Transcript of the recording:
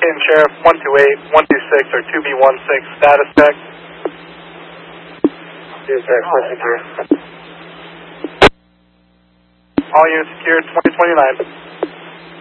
Canton Sheriff, 128, 126, or 2B16, status check. Yes, sir, secure. All units secured, 2029.